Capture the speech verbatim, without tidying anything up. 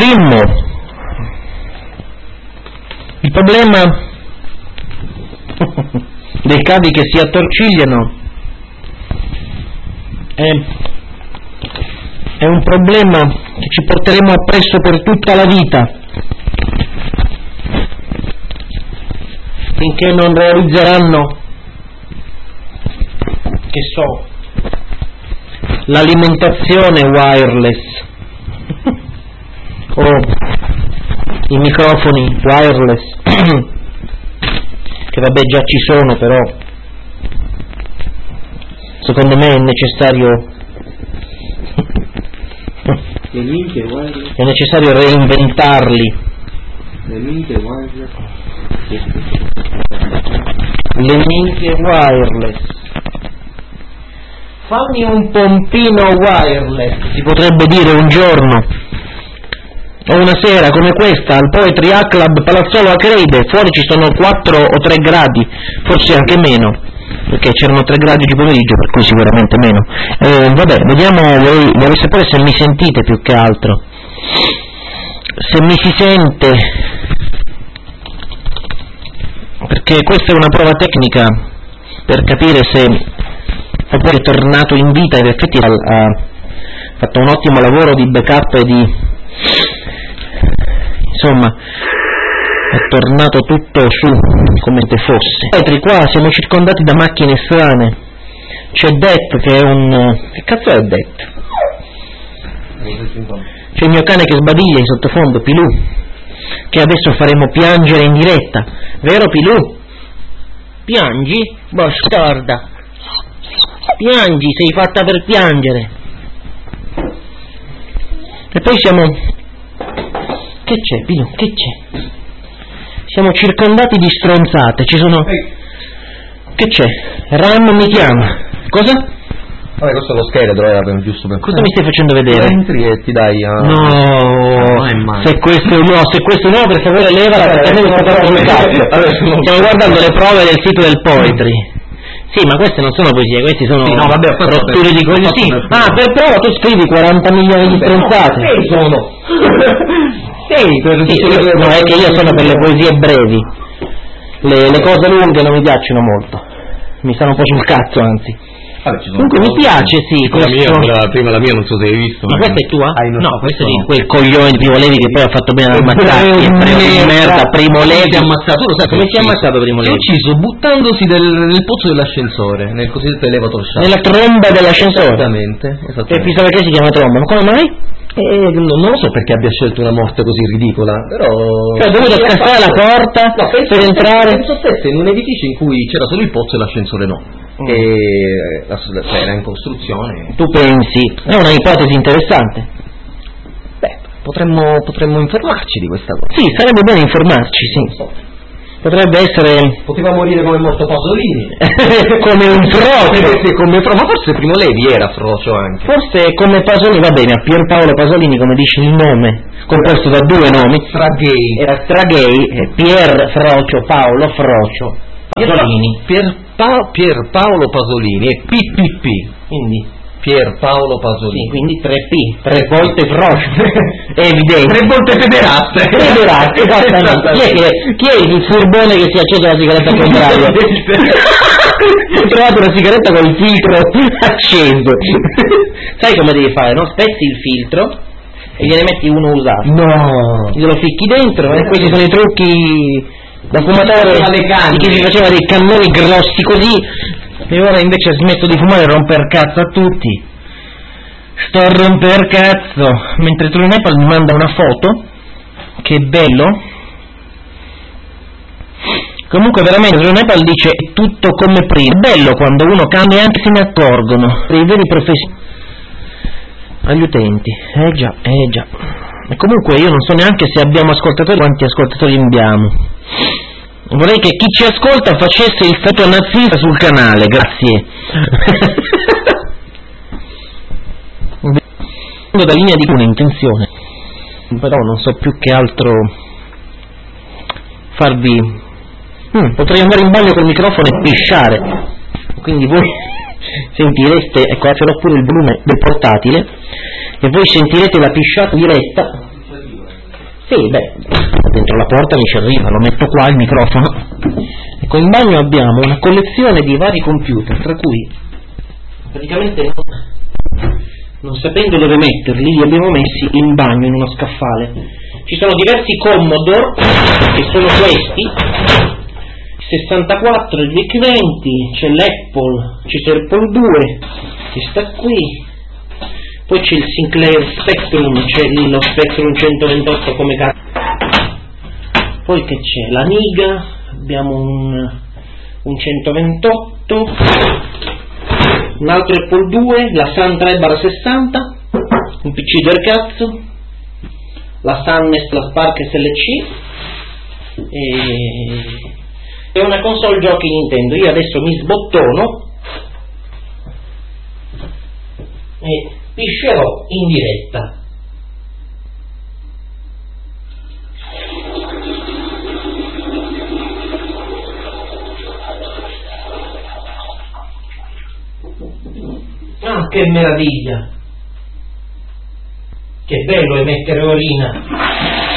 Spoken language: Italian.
Mimmo, il problema dei cavi che si attorcigliano è, è un problema che ci porteremo appresso per tutta la vita, finché non realizzeranno, che so, l'alimentazione wireless o i microfoni wireless che vabbè già ci sono, però secondo me è necessario le minchie wireless, è necessario reinventarli, le minchie wireless, le minchie wireless. Fammi un pompino wireless, si potrebbe dire un giorno, o una sera come questa al Poetry A Club Palazzolo Acreide. Fuori ci sono quattro o tre gradi, forse anche meno, perché c'erano tre gradi di pomeriggio, per cui sicuramente meno. Eh, vabbè, vediamo, vorrei, vorrei sapere se mi sentite più che altro, se mi si sente, perché questa è una prova tecnica per capire se poi è tornato in vita, ed in effetti ha fatto un ottimo lavoro di backup e di, insomma, è tornato tutto su come se fosse. Altri qua siamo circondati da macchine strane, c'è Det che è un... che cazzo è Det? C'è il mio cane che sbadiglia in sottofondo, Pilù, che adesso faremo piangere in diretta, vero Pilù? Piangi? Bastarda, piangi, sei fatta per piangere. E poi siamo... che c'è Pilù? Che c'è? Siamo circondati di stronzate, ci sono... che c'è? Ram mi chiama. Cosa? Vabbè, questo è lo scheletro, era giusto per... Cosa mi stai facendo vedere? Entri e ti dai a... No, no, se questo no, se questo no, per favore levala, perché a me mi sta facendo cazzo. Stiamo guardando le prove del sito del Poetry. Sì, ma queste non sono poesie, questi sono sì, no, vabbè, rotture di cose. Sì. Ah, per prova tu scrivi quaranta milioni di stronzate. Sì, sono. Sì, sì, no, è che io sono per le poesie brevi. Le, le cose lunghe non mi piacciono molto. Mi stanno un po' sul cazzo, anzi. Vabbè, ci sono comunque mi piace, sì, la mia, la, prima la mia non so se hai visto. Ma questa è tua? Ah, no, questo è di quel coglione di Primo Levi che poi ha fatto bene ad ammazzarsi. È merda, Primo Levi si è ammazzato, lo sai come si è ammazzato Primo Levi? Si è ucciso buttandosi del, nel pozzo dell'ascensore, nel cosiddetto elevator shaft. Nella tromba dell'ascensore? Esattamente, esattamente. E pensava che si chiama tromba, ma come mai? Eh, non lo so perché abbia scelto una morte così ridicola, però... Cioè ha dovuto scassare la porta no, penso, per entrare... Penso stesso in un edificio in cui c'era solo il pozzo e l'ascensore no. Mm. E la, cioè, era in costruzione. Tu pensi? È una ipotesi interessante. Beh, potremmo, potremmo informarci di questa cosa. Sì, sarebbe bene informarci, sì. Potrebbe essere... Poteva morire come morto Pasolini. Come un frocio. Sì, come fro... Ma forse Primo Levi era frocio anche. Forse come Pasolini, va bene, a Pierpaolo Pasolini, come dice il nome, composto da due nomi. Stragay. Era Stragay, Pier Frocio, Paolo Frocio Pasolini. Pier, pa... Pier Paolo Pasolini e P P P. Quindi Pier Paolo Pasolini. Sì, quindi tre P, tre volte Frocio. È evidente. Tre volte pederaste. Pederaste, esattamente. Chi è, che, chi è il furbone che si accende la sigaretta al contrario? Ho trovato una sigaretta con il filtro acceso. Sai come devi fare, no? Spezzi il filtro e gliene metti uno usato. No. Glielo ficchi dentro, e eh? Questi sono i trucchi da fumatore di chi si faceva dei cannoni grossi così. E ora invece smetto di fumare e romper cazzo a tutti. Sto a romper cazzo. Mentre True Nepal mi manda una foto. Che bello. Comunque veramente True Nepal dice è tutto come prima. È bello quando uno cambia e anche se ne accorgono. Per i veri professionisti. Agli utenti. Eh già, eh già. E comunque io non so neanche se abbiamo ascoltatori. Quanti ascoltatori abbiamo? Vorrei che chi ci ascolta facesse il feto nazista sul canale, grazie. Da linea di una intenzione, però non so più che altro farvi. Hmm, potrei andare in bagno col microfono e pisciare, quindi voi sentireste, ecco, ce l'ho pure il volume del portatile, e voi sentirete la pisciata diretta. Sì, beh, dentro la porta mi ci arriva, lo metto qua il microfono. Ecco, in bagno abbiamo una collezione di vari computer, tra cui praticamente non, non sapendo dove metterli, li abbiamo messi in bagno in uno scaffale. Ci sono diversi Commodore, che sono questi, il sessantaquattro, il VIC venti, c'è l'Apple, c'è l'Apple due, che sta qui, poi c'è il Sinclair Spectrum, c'è lo Spectrum centoventotto come cazzo, poi che c'è la Niga, abbiamo un, un centoventotto, un altro Apple due, la Sun tre barra sessanta, un P C del cazzo, la Sunnest, la Spark S L C e, e una console giochi Nintendo. Io adesso mi sbottono e piscerò in diretta. Ah, che meraviglia! Che bello è mettere urina!